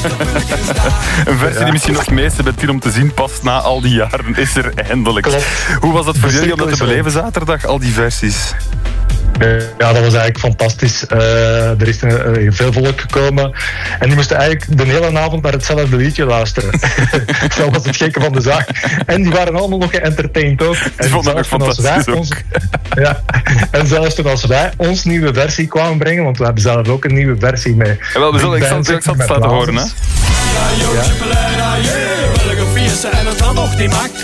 Een versie die misschien nog het meeste bij Tien om te zien past na al die jaren is er eindelijk. Klopt. Hoe was dat voor jullie om dat te beleven zaterdag, al die versies? Ja, dat was eigenlijk fantastisch. Er is veel volk gekomen en die moesten eigenlijk de hele avond naar hetzelfde liedje luisteren. Dat was het gekke van de zaak. En die waren allemaal nog geëntertained ook. Die vonden het ook fantastisch ook. Ja, en zelfs toen als wij ons nieuwe versie kwamen brengen, want we hebben zelf ook een nieuwe versie mee. Ja, wel, ik zal het laten horen, hè. En het had nog niet maakt.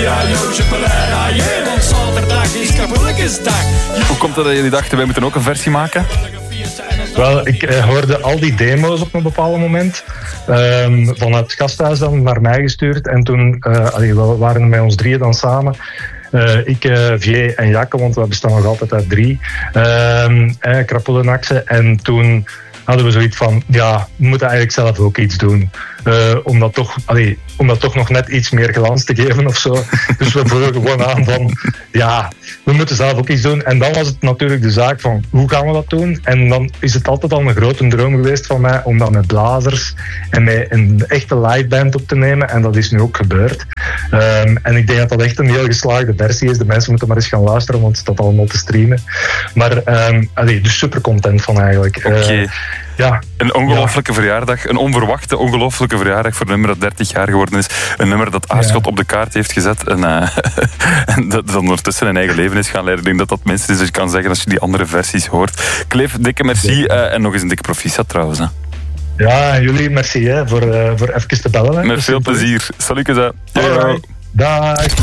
Want zaterdag is kapoenlijkesdag. Hoe komt het dat jullie dachten, wij moeten ook een versie maken? Wel, ik hoorde al die demo's op een bepaald moment. Vanuit het gasthuis dan naar mij gestuurd. En toen we waren met ons drieën dan samen. Ik, Vier en Jacke, want we bestaan nog altijd uit 3. Krapullenaxe. En toen hadden we zoiets van, ja, we moeten eigenlijk zelf ook iets doen. Om dat toch nog net iets meer glans te geven of zo. Dus we voelen gewoon aan van, ja, we moeten zelf ook iets doen. En dan was het natuurlijk de zaak van, hoe gaan we dat doen? En dan is het altijd al een grote droom geweest van mij om dat met blazers en met een echte liveband op te nemen. En dat is nu ook gebeurd. En ik denk dat dat echt een heel geslaagde versie is. De mensen moeten maar eens gaan luisteren, want het staat allemaal te streamen. Maar dus super content van eigenlijk. Oké. Ja. Een ongelofelijke verjaardag, een onverwachte ongelofelijke verjaardag voor een nummer dat 30 jaar geworden is. Een nummer dat Aarschot op de kaart heeft gezet en dat ondertussen een eigen leven is gaan leiden. Ik denk dat dat minstens is, dus je kan zeggen als je die andere versies hoort. Clef, dikke merci en nog eens een dikke proficiat trouwens. Hè. Ja, en jullie merci voor even te bellen. Hè. Met veel plezier. Salut, Dag.